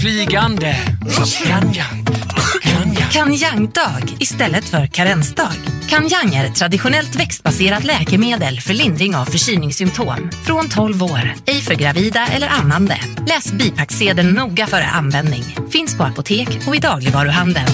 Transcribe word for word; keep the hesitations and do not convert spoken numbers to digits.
Flygande. Kanjang. Kanjang. Kanjangdag istället för karensdag. Kanjang är ett traditionellt växtbaserat läkemedel för lindring av förkylningssymptom. Från tolv år, ej för gravida eller ammande. Läs bipacksedeln noga före användning. Finns på apotek och i dagligvaruhandeln.